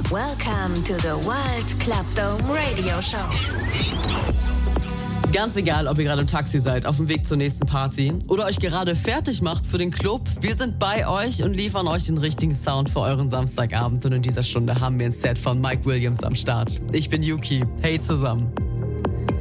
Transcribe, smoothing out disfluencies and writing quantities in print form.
Welcome to the World Club Dome Radio Show. Ganz egal, ob ihr gerade im Taxi seid, auf dem Weg zur nächsten Party oder euch gerade fertig macht für den Club, wir sind bei euch und liefern euch den richtigen Sound für euren Samstagabend. Und in dieser Stunde haben wir ein Set von Mike Williams am Start. Ich bin Yuki. Hey zusammen.